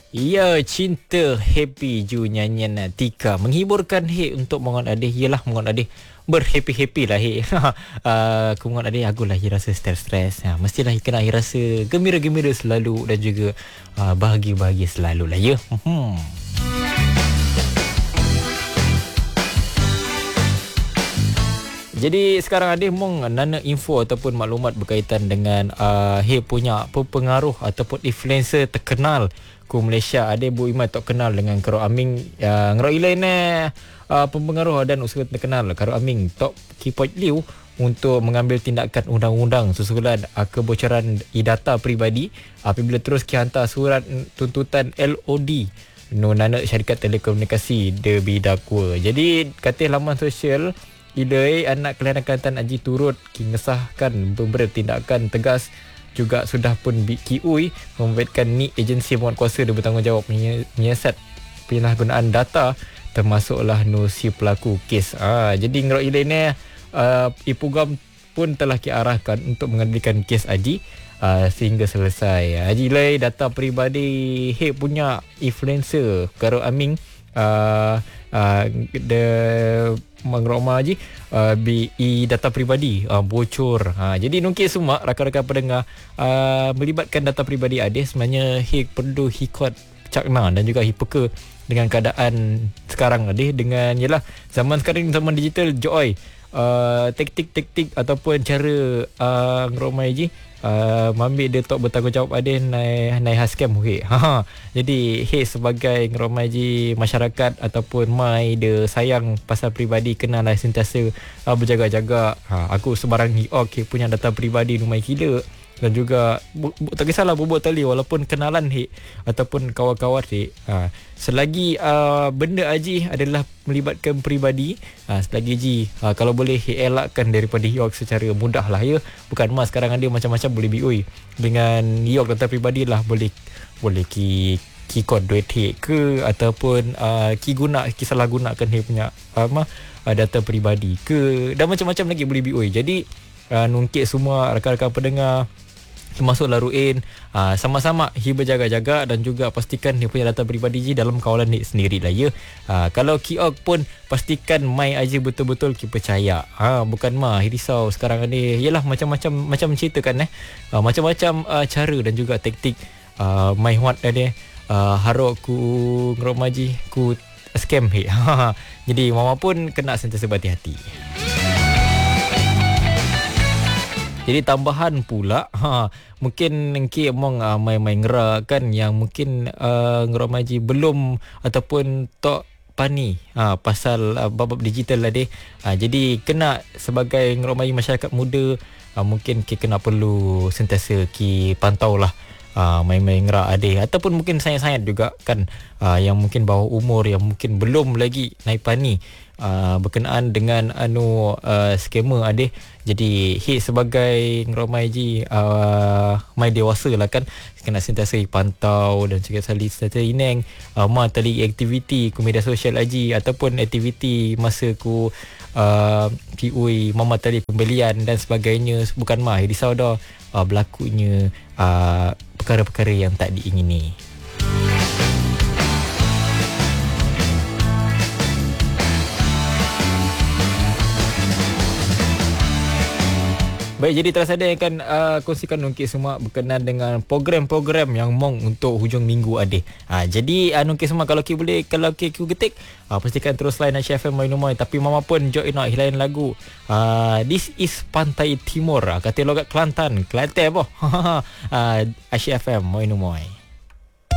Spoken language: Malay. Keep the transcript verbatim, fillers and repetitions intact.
Ya, cinta happy ju nyanyian Tika menghiburkan he untuk mongon adeh ialah mongon adeh berhappy-happy lah he. uh, Kumongon adeh aku lah he rasa stres-stres. Ha, mestilah he kena he rasa gembira-gembira selalu dan juga uh, bahagia-bahagia selalu lah ya. Hmm. Jadi sekarang ada mong nana info ataupun maklumat berkaitan dengan uh, he punya pengaruh ataupun influencer terkenal ku Malaysia. Ada Bu Iman tak kenal dengan Karo Aming uh, ngero ilain uh, pempengaruh dan usaha terkenal Karo Aming tok Kipot Liu untuk mengambil tindakan undang-undang susulan uh, kebocoran data peribadi apabila terus hantar surat tuntutan L O D no nana syarikat telekomunikasi de bidakwa. Jadi kata laman sosial Ilai anak Kelana Kelantan Haji turut mengesahkan memberi tindakan tegas juga sudah pun K U I membuatkan ni agensi penguatkuasa dia bertanggungjawab menyiasat penyalahgunaan data termasuklah no si pelaku kes. Ah, jadi ngerok ilai ni uh, Ipugam pun telah diarahkan untuk mengadilkan kes Haji uh, sehingga selesai. Haji ilai data peribadi he punya influencer Karo Aming uh, uh, the mengroma Haji uh, B I data peribadi uh, bocor. Ha, jadi nungkit semua rakan-rakan pendengar uh, melibatkan data peribadi adeh sebenarnya he perlu hikot cakna dan juga hipeka dengan keadaan sekarang adeh dengan yalah zaman sekarang zaman digital joy uh, taktik-taktik ataupun cara uh, ngroma Haji Uh, mambil dia tak bertanggungjawab ada naik naik hascam okay. Ha, jadi he sebagai ngeromaji masyarakat ataupun mai dia sayang pasal peribadi kena lah sentiasa uh, berjaga-jaga. Ha, aku sebarang ni okey punya data peribadi numai kila dan juga bu, bu, tak kisahlah bubuk tali walaupun kenalan he ataupun kawan-kawan he. Ha, selagi uh, benda Haji adalah melibatkan peribadi, ha, selagi Haji ha, kalau boleh he elakkan daripada York secara mudah lah ya. Bukan mas sekarang ada macam-macam boleh biui dengan York data peribadi lah boleh boleh ki ki kod duit he ke ataupun uh, ki guna ki salah gunakan he punya apa uh, data peribadi ke dan macam-macam lagi boleh biui. Jadi uh, nungkit semua rakan-rakan pendengar termasuklah Ruin uh, sama-sama hi berjaga-jaga dan juga pastikan dia punya data peribadi je dalam kawalan ni sendiri lah ya. Uh, kalau kiok pun pastikan mai aja betul-betul kita percaya. Ha, bukan mah risau sekarang ni yalah macam-macam macam ceritakan eh uh, macam-macam uh, cara dan juga taktik uh, mai huat ada uh, harok ku ngeromaji ku scam he. Jadi mama pun kena sentiasa berhati-hati. Jadi tambahan pula ha, mungkin nengki emang uh, main-main ngerak kan yang mungkin uh, ngeromaji belum ataupun tok pani ha, pasal uh, bab digital lah deh. Ha, jadi kena sebagai ngeromaji masyarakat muda uh, mungkin ki kena perlu sentiasa ki pantau lah uh, main-main ngerak adeh ataupun mungkin sayang-sayang juga kan uh, yang mungkin bawah umur yang mungkin belum lagi naik pani uh, berkenaan dengan anu uh, skamer adeh. Jadi he sebagai ngeromai ji uh, mai dewasa lah kan kena sentiasa pantau dan juga sali sentiasa ineng uh, ma tali aktiviti ku media sosial aji ataupun aktiviti masa ku uh, P U I mama tali pembelian dan sebagainya bukan mah risau dah uh, berlakunya uh, perkara-perkara yang tak diingini. Baik, jadi terasa ada yang akan uh, kongsikan nungkit semua berkenaan dengan program-program yang mong untuk hujung minggu ada. Ha, jadi uh, nungkit semua kalau ki boleh kalau ki ku getik uh, pastikan terus line Asia F M Moinumoi tapi mama pun join nak hilain lagu. Uh, this is Pantai Timur uh, kata logat Kelantan. Kelantan apa? uh, Asia F M Moinumoi.